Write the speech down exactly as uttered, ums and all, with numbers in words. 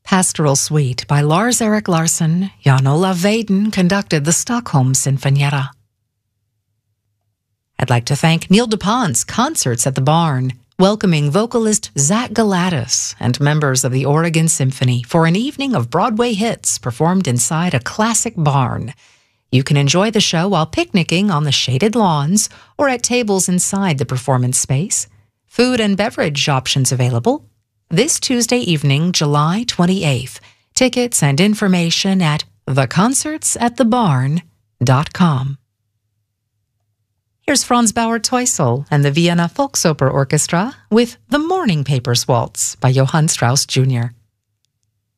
Pastoral Suite by Lars Erik Larsson. Jan Olav Vaden conducted the Stockholm Sinfonietta. I'd like to thank Neil DuPont's Concerts at the Barn, welcoming vocalist Zach Galatis and members of the Oregon Symphony for an evening of Broadway hits performed inside a classic barn. You can enjoy the show while picnicking on the shaded lawns or at tables inside the performance space. Food and beverage options available. This Tuesday evening, July twenty-eighth. Tickets and information at the concerts at the barn dot com. Here's Franz Bauer Teusel and the Vienna Volksoper Orchestra with The Morning Papers Waltz by Johann Strauss Junior